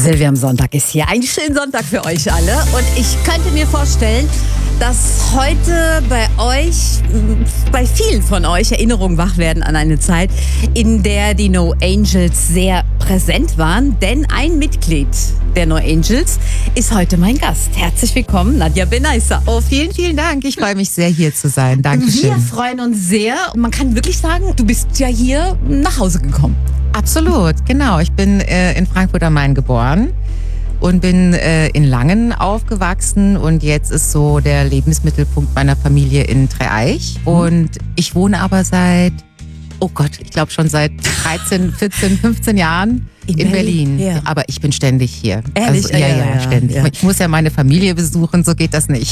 Silvia am Sonntag ist hier. Einen schönen Sonntag für euch alle. Und ich könnte mir vorstellen, dass heute bei vielen von euch Erinnerungen wach werden an eine Zeit, in der die No Angels sehr präsent waren. Denn ein Mitglied der No Angels ist heute mein Gast. Herzlich willkommen, Nadja Benaissa. Oh, vielen, vielen Dank. Ich freue mich sehr, hier zu sein. Dankeschön. Wir freuen uns sehr. Und man kann wirklich sagen, du bist ja hier nach Hause gekommen. Absolut, genau. Ich bin in Frankfurt am Main geboren und bin in Langen aufgewachsen. Und jetzt ist so der Lebensmittelpunkt meiner Familie in Dreieich. Und ich wohne aber ich glaube schon seit 13, 14, 15 Jahren in Berlin. Ja. Aber ich bin ständig hier. Ehrlich? Also, ja, ständig. Ja. Ich muss ja meine Familie besuchen, so geht das nicht.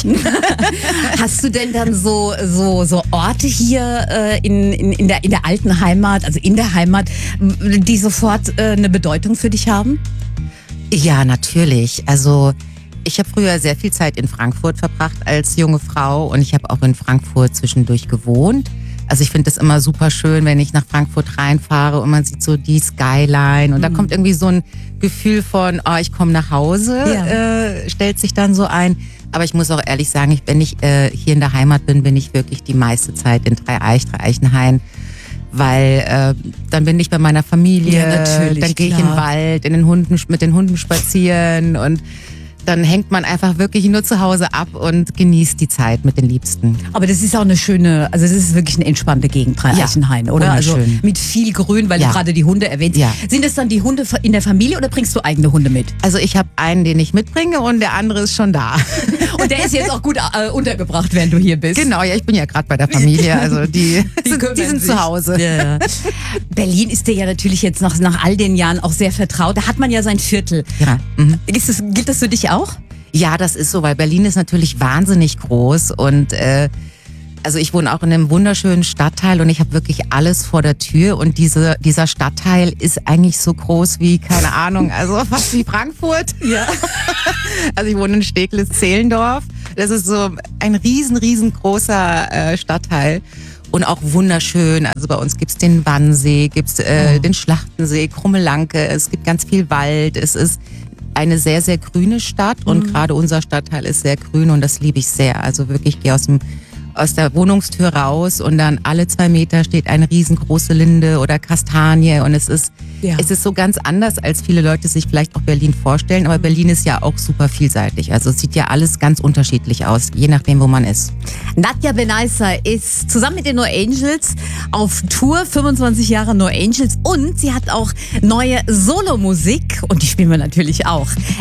Hast du denn dann so Orte hier in der alten Heimat, also in der Heimat, die sofort eine Bedeutung für dich haben? Ja, natürlich. Also ich habe früher sehr viel Zeit in Frankfurt verbracht als junge Frau und ich habe auch in Frankfurt zwischendurch gewohnt. Also ich finde das immer super schön, wenn ich nach Frankfurt reinfahre und man sieht so die Skyline und da kommt irgendwie so ein Gefühl von, ich komme nach Hause, stellt sich dann so ein. Aber ich muss auch ehrlich sagen, wenn ich hier in der Heimat bin ich wirklich die meiste Zeit in Dreieichenhain. Weil dann bin ich bei meiner Familie, dann gehe ich in den Wald, mit den Hunden spazieren und dann hängt man einfach wirklich nur zu Hause ab und genießt die Zeit mit den Liebsten. Aber das ist auch das ist wirklich eine entspannte Gegend, Dreieichenhain, oder? Also mit viel Grün, weil du gerade die Hunde erwähnst. Ja. Sind es dann die Hunde in der Familie oder bringst du eigene Hunde mit? Also ich habe einen, den ich mitbringe und der andere ist schon da. Und der ist jetzt auch gut untergebracht, während du hier bist? Genau, ja, ich bin ja gerade bei der Familie, also die sind zu Hause. Ja. Berlin ist dir ja natürlich jetzt nach all den Jahren auch sehr vertraut. Da hat man ja sein Viertel. Ja. Gilt das für dich auch? Ja, das ist so, weil Berlin ist natürlich wahnsinnig groß und also ich wohne auch in einem wunderschönen Stadtteil und ich habe wirklich alles vor der Tür und dieser Stadtteil ist eigentlich so groß wie, keine Ahnung, also fast wie Frankfurt. Ja. Also ich wohne in Steglitz-Zehlendorf. Das ist so ein riesengroßer Stadtteil. Und auch wunderschön. Also bei uns gibt's den Wannsee, den Schlachtensee, Krummelanke, es gibt ganz viel Wald. Es ist eine sehr, sehr grüne Stadt und gerade unser Stadtteil ist sehr grün und das liebe ich sehr. Also wirklich, ich gehe aus der Wohnungstür raus und dann alle 2 Meter steht eine riesengroße Linde oder Kastanie und es ist so ganz anders, als viele Leute sich vielleicht auch Berlin vorstellen, aber Berlin ist ja auch super vielseitig. Also es sieht ja alles ganz unterschiedlich aus, je nachdem, wo man ist. Nadja Benaissa ist zusammen mit den No Angels auf Tour, 25 Jahre No Angels und sie hat auch neue Solomusik und die spielen wir natürlich auch.